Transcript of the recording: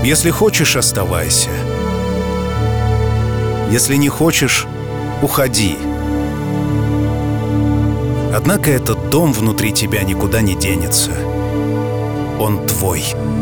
Если хочешь, оставайся. Если не хочешь, уходи. Однако этот дом внутри тебя никуда не денется. Он твой.